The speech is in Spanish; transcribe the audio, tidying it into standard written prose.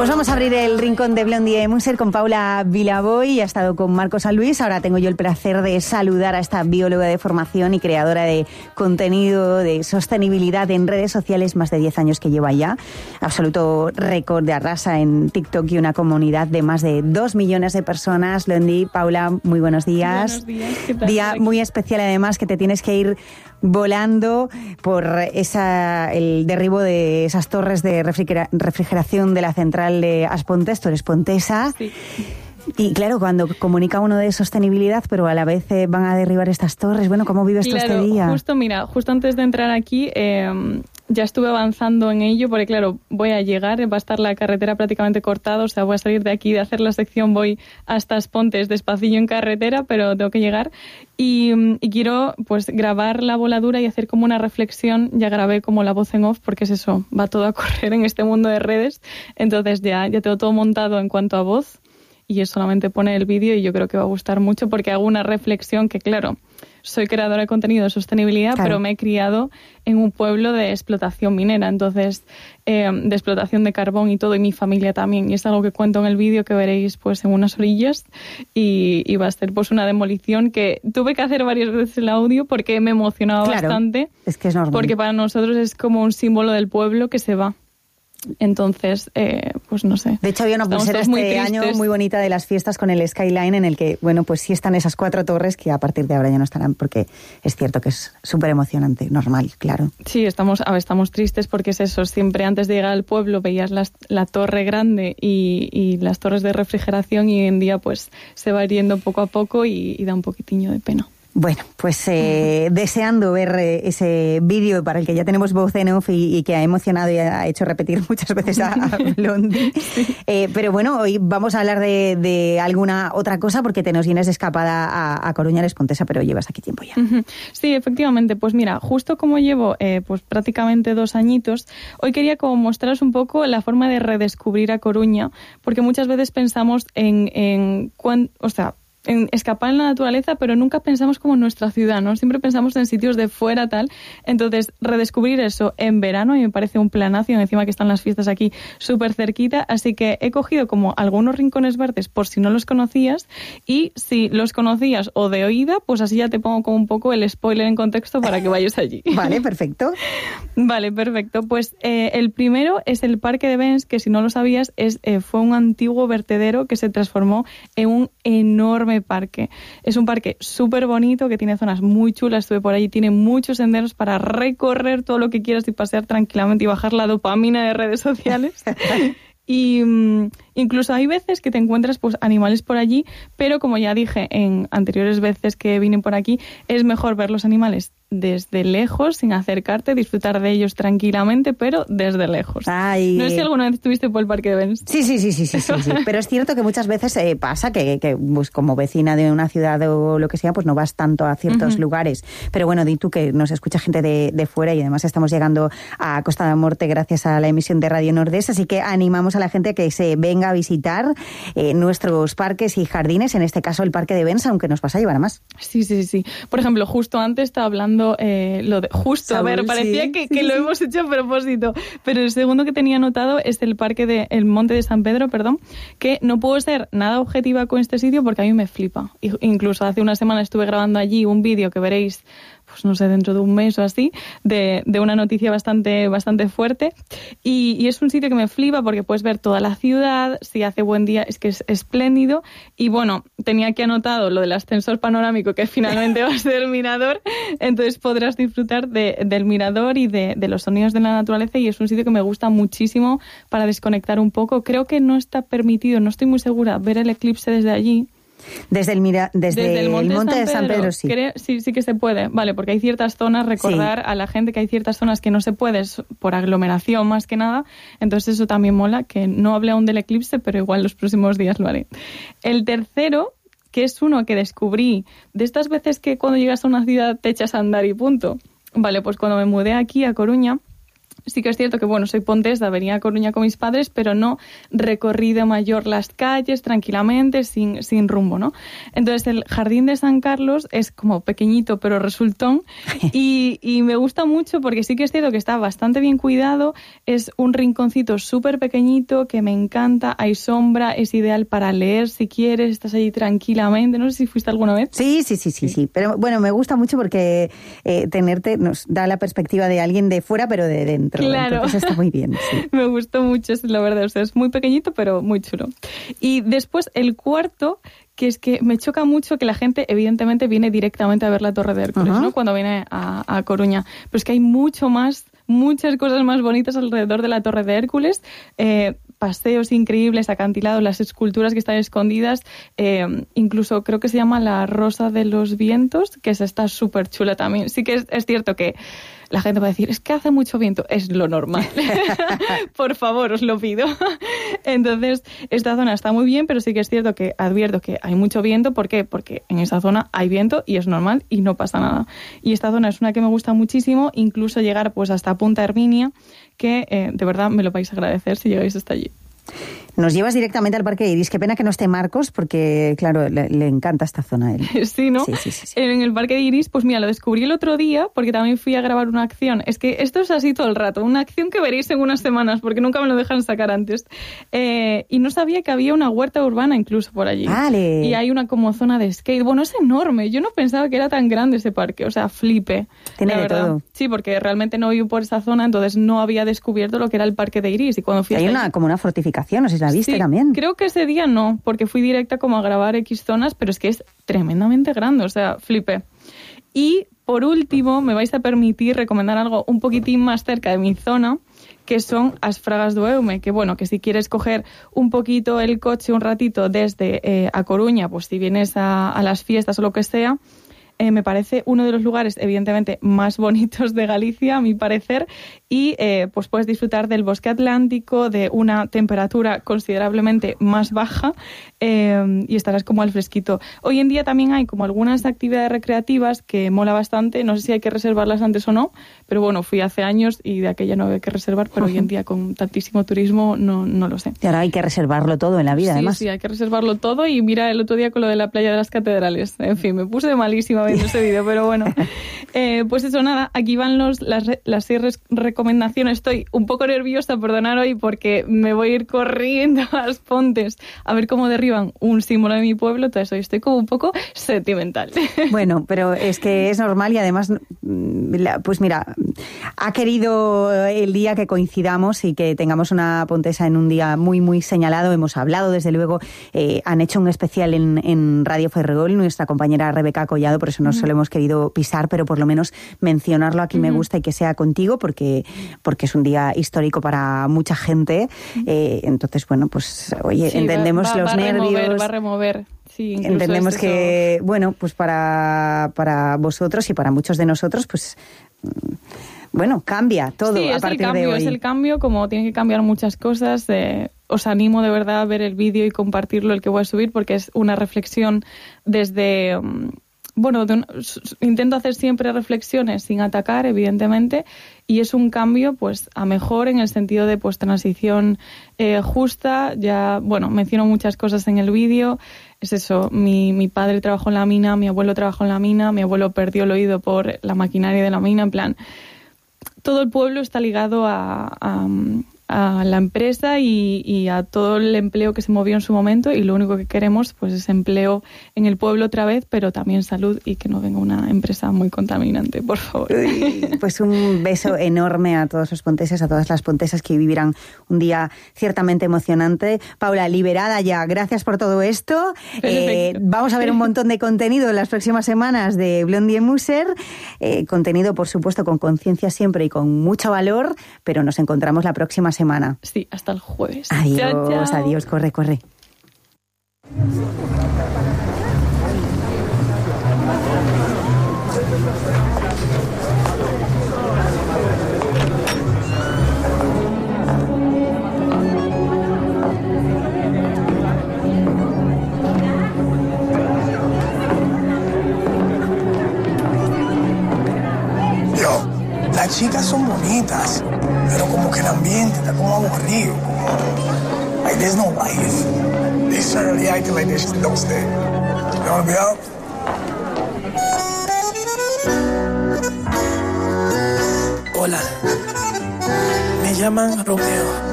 Pues vamos a abrir el rincón de Blondie Munster con Paula Vilaboy. Ha estado con Marcos San Luis. Ahora tengo yo el placer de saludar a esta bióloga de formación y creadora de contenido de sostenibilidad en redes sociales. Más de 10 años que lleva ya. Absoluto récord de arrasa en TikTok y una comunidad de más de 2 millones de personas. Blondie, Paula, muy buenos días. Buenos días. ¿Qué tal? Día muy especial además, que te tienes que ir volando por el derribo de esas torres de refrigeración de la central de Aspontes. Tú eres pontesa. Sí. Y claro, cuando comunica uno de sostenibilidad, pero a la vez van a derribar estas torres. Bueno, ¿cómo vives tú este día? Justo antes de entrar aquí, ya estuve avanzando en ello, porque claro, voy a llegar, va a estar la carretera prácticamente cortada, o sea, voy a salir de aquí de hacer la sección, voy hasta Aspontes despacillo en carretera, pero tengo que llegar. Y quiero pues grabar la voladura y hacer como una reflexión. Ya grabé como la voz en off, porque es eso, va todo a correr en este mundo de redes. Entonces ya tengo todo montado en cuanto a voz, y es solamente poner el vídeo, y yo creo que va a gustar mucho, porque hago una reflexión que, claro, soy creadora de contenido de sostenibilidad, claro, pero me he criado en un pueblo de explotación minera, entonces de explotación de carbón y todo, y mi familia también, y es algo que cuento en el vídeo que veréis pues en unas orillas, y va a ser pues una demolición que tuve que hacer varias veces el audio porque me emocionaba bastante. Es que es normal. Porque para nosotros es como un símbolo del pueblo que se va. Entonces, pues no sé. De hecho, había una pulsera este año muy bonita de las fiestas con el Skyline, en el que, bueno, pues sí están esas 4 torres que a partir de ahora ya no estarán, porque es cierto que es súper emocionante, normal, claro. Sí, estamos tristes porque es eso. Siempre antes de llegar al pueblo veías la torre grande y las torres de refrigeración, y hoy en día pues se va yendo poco a poco y da un poquitiño de pena. Bueno, pues deseando ver ese vídeo para el que ya tenemos voz en off y que ha emocionado y ha hecho repetir muchas veces a Blondie. Sí. Pero bueno, hoy vamos a hablar de alguna otra cosa, porque te nos vienes de escapada a Coruña, eres pontesa, pero llevas aquí tiempo ya. Sí, efectivamente. Pues mira, justo como llevo pues prácticamente 2 añitos, hoy quería como mostraros un poco la forma de redescubrir a Coruña, porque muchas veces pensamos en escapar en la naturaleza, pero nunca pensamos como en nuestra ciudad, ¿no? Siempre pensamos en sitios de fuera, tal. Entonces, redescubrir eso en verano, y me parece un planazo, y encima que están las fiestas aquí súper cerquita, así que he cogido como algunos rincones verdes por si no los conocías, y si los conocías o de oída, pues así ya te pongo como un poco el spoiler en contexto para que vayas allí. Vale, perfecto. Vale, perfecto. Pues el primero es el Parque de Bens, que si no lo sabías, fue un antiguo vertedero que se transformó en un enorme parque. Es un parque súper bonito, que tiene zonas muy chulas. Estuve por allí, tiene muchos senderos para recorrer todo lo que quieras y pasear tranquilamente y bajar la dopamina de redes sociales. Y incluso hay veces que te encuentras pues animales por allí, pero como ya dije en anteriores veces que vine por aquí, es mejor ver los animales desde lejos, sin acercarte, disfrutar de ellos tranquilamente, pero desde lejos. Ay. No sé si alguna vez estuviste por el Parque de Bens. Sí. Pero es cierto que muchas veces pasa que pues, como vecina de una ciudad o lo que sea, pues no vas tanto a ciertos lugares. Pero bueno, di tú que nos escucha gente de fuera, y además estamos llegando a Costa da Morte gracias a la emisión de Radio Nordés, así que animamos a la gente que se venga a visitar nuestros parques y jardines, en este caso el Parque de Bens, aunque nos vas a llevar a más. Sí. Por ejemplo, justo antes estaba hablando parecía que lo hemos hecho a propósito, pero el segundo que tenía anotado es el parque el Monte de San Pedro, que no puedo ser nada objetiva con este sitio porque a mí me flipa. Incluso hace una semana estuve grabando allí un vídeo que veréis, pues no sé, dentro de un mes o así, de una noticia bastante fuerte, y es un sitio que me flipa porque puedes ver toda la ciudad. Si hace buen día es que es espléndido, y bueno, tenía aquí anotado lo del ascensor panorámico, que finalmente va a ser el mirador, entonces podrás disfrutar del mirador y de los sonidos de la naturaleza, y es un sitio que me gusta muchísimo para desconectar un poco. Creo que no está permitido, no estoy muy segura, ver el eclipse desde allí. Desde el Monte de San Pedro, sí. Sí que se puede, vale, porque hay ciertas zonas, recordar a la gente que hay ciertas zonas que no se puede por aglomeración más que nada, entonces eso también mola, que no hablé aún del eclipse, pero igual los próximos días lo haré. El tercero, que es uno que descubrí de estas veces que cuando llegas a una ciudad te echas a andar y punto. Vale, pues cuando me mudé aquí a Coruña, Sí que es cierto que, bueno, soy pontesa, venía a Coruña con mis padres, pero no recorrí de mayor las calles tranquilamente, sin rumbo, ¿no? Entonces, el Jardín de San Carlos es como pequeñito, pero resultón, y me gusta mucho porque sí que es cierto que está bastante bien cuidado, es un rinconcito súper pequeñito que me encanta, hay sombra, es ideal para leer si quieres, estás allí tranquilamente, no sé si fuiste alguna vez. Sí, pero bueno, me gusta mucho porque tenerte nos da la perspectiva de alguien de fuera, pero de dentro. Claro. Entonces está muy bien, sí. Me gustó mucho, es la verdad. O sea, es muy pequeñito, pero muy chulo. Y después el cuarto, que es que me choca mucho que la gente, evidentemente, viene directamente a ver la Torre de Hércules, ¿no? Cuando viene a Coruña. Pero es que hay muchas cosas más bonitas alrededor de la Torre de Hércules. Paseos increíbles, acantilados, las esculturas que están escondidas, incluso creo que se llama la Rosa de los Vientos, que esa está súper chula también. Sí que es cierto que la gente va a decir, es que hace mucho viento, es lo normal. Por favor, os lo pido. Entonces, esta zona está muy bien, pero sí que es cierto que advierto que hay mucho viento. ¿Por qué? Porque en esa zona hay viento y es normal y no pasa nada. Y esta zona es una que me gusta muchísimo, incluso llegar pues hasta Punta Herminia, que de verdad me lo vais a agradecer si llegáis hasta allí. Nos llevas directamente al Parque Iris. Qué pena que no esté Marcos, porque, claro, le encanta esta zona a él. Sí, ¿no? Sí. En el Parque de Iris, pues mira, lo descubrí el otro día, porque también fui a grabar una acción. Es que esto es así todo el rato, una acción que veréis en unas semanas, porque nunca me lo dejan sacar antes. Y no sabía que había una huerta urbana incluso por allí. ¡Vale! Y hay una como zona de skate. Bueno, es enorme. Yo no pensaba que era tan grande ese parque. O sea, flipe. Tiene de todo. Sí, porque realmente no vivo por esa zona, entonces no había descubierto lo que era el Parque de Iris. Y cuando fui como una fortificación, no sé si la viste también. Creo que ese día no, porque fui directa como a grabar X zonas, pero es que es tremendamente grande, o sea, flipé. Y por último, me vais a permitir recomendar algo un poquitín más cerca de mi zona, que son As Fragas do Eume, que bueno, que si quieres coger un poquito el coche un ratito desde a Coruña, pues si vienes a las fiestas o lo que sea, me parece uno de los lugares, evidentemente, más bonitos de Galicia, a mi parecer, y pues puedes disfrutar del bosque atlántico, de una temperatura considerablemente más baja, y estarás como al fresquito. Hoy en día también hay como algunas actividades recreativas que mola bastante, no sé si hay que reservarlas antes o no, pero bueno, fui hace años y de aquella no había que reservar, pero hoy en día con tantísimo turismo no lo sé. Y ahora hay que reservarlo todo en la vida, además. Sí, hay que reservarlo todo, y mira el otro día con lo de la playa de las catedrales. En fin, me puse malísima viendo ese vídeo, pero bueno. Pues eso, nada, aquí van las 6 recomendaciones. Estoy un poco nerviosa, perdonad hoy, porque me voy a ir corriendo a las Pontes a ver cómo derriban un símbolo de mi pueblo, entonces hoy estoy como un poco sentimental. Bueno, pero es que es normal y además, pues mira, ha querido el día que coincidamos y que tengamos una pontesa en un día muy, muy señalado. Hemos hablado, desde luego, han hecho un especial en Radio Ferrol, nuestra compañera Rebeca Collado, por eso no se lo hemos querido pisar, pero por lo menos mencionarlo aquí me gusta y que sea contigo, porque es un día histórico para mucha gente. Entonces, bueno, pues oye, sí, entendemos los nervios. Va a remover. Sí, entendemos que, bueno, pues para vosotros y para muchos de nosotros, pues bueno, cambia todo a partir de hoy. Es el cambio, como tienen que cambiar muchas cosas. Os animo de verdad a ver el vídeo y compartirlo, el que voy a subir, porque es una reflexión desde... Bueno, intento hacer siempre reflexiones sin atacar, evidentemente, y es un cambio pues a mejor en el sentido de pues transición justa. Ya, bueno, menciono muchas cosas en el vídeo. Es eso, mi padre trabajó en la mina, mi abuelo trabajó en la mina, mi abuelo perdió el oído por la maquinaria de la mina, en plan, todo el pueblo está ligado a la empresa y a todo el empleo que se movió en su momento, y lo único que queremos pues es empleo en el pueblo otra vez, pero también salud y que no venga una empresa muy contaminante, por favor. Pues un beso enorme a todos los ponteses, a todas las pontesas que vivirán un día ciertamente emocionante. Paula, liberada ya, gracias por todo esto. Vamos a ver un montón de contenido en las próximas semanas de Blondie Muser, contenido por supuesto con conciencia siempre y con mucho valor, pero nos encontramos la próxima semana. Sí, hasta el jueves. Adiós, chao, chao. Adiós, corre. Las chicas son bonitas, como que el ambiente está como aburrido, como, like, there's no life. They certainly acting like this shit don't stay. You wanna be out? Hola, me llaman Romeo.